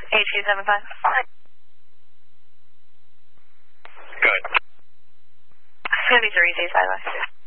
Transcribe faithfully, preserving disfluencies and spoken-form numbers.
eight two seven five. Good. It's going to be three Z, by the way.